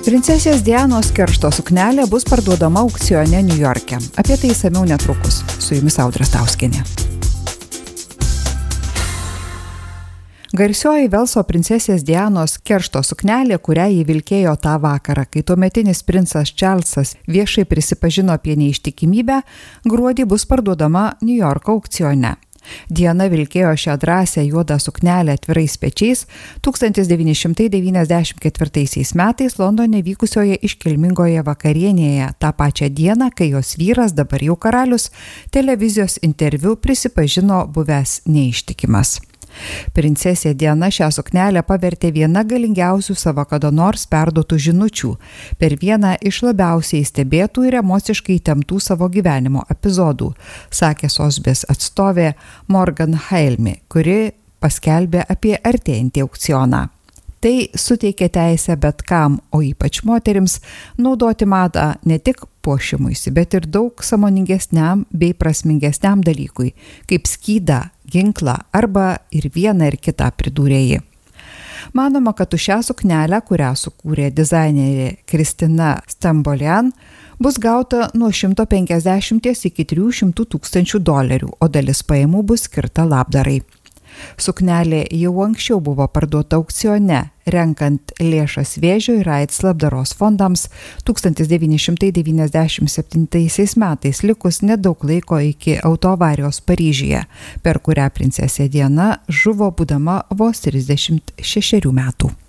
Princesės Dianos keršto suknelė bus parduodama aukcione Niujorke. Apie tai išsamiau netrukus. Su jumis Audra Stauskienė. Garsioji Velso princesės Dianos keršto suknelė, kurią ji vilkėjo tą vakarą, kai tuometinis princas Čarlzas viešai prisipažino apie neištikimybę, gruodį bus parduodama Niujorko aukcione. Diana vilkėjo šią drąsią juodą suknelę atvirais pečiais 1994 metais Londone vykusioje iškilmingoje vakarienėje, tą pačią dieną, kai jos vyras, dabar jau karalius, televizijos interviu prisipažino buvęs neištikimas. Princesė Diana šią suknelę pavertė viena galingiausių savo kada nors perduotų žinučių per vieną iš labiausiai stebėtų ir emociškai įtemptų savo gyvenimo epizodų, sakė Sosbės atstovė Morgan Halme, kuri paskelbė apie artėjantį aukcioną. Tai suteikia teisę bet kam, o ypač moterims, naudoti madą ne tik puošimuisi, bet ir daug sąmoningesniam bei prasmingesniam dalykui, kaip skydą, ginklą arba ir vieną ir kitą, pridūrė ji. Manoma, kad už šią suknelę, kurią sukūrė dizainerė Kristina Stambolian, bus gauta nuo $150 iki $300 tūkstančių, o dalis pajamų bus skirta labdarai. Suknelė jau anksčiau buvo parduota aukcione, renkant lėšas vėžio ir AIDS labdaros fondams 1997 metais, likus nedaug laiko iki autoavarijos Paryžiuje, per kurią princesė Diana žuvo būdama vos 36 metų.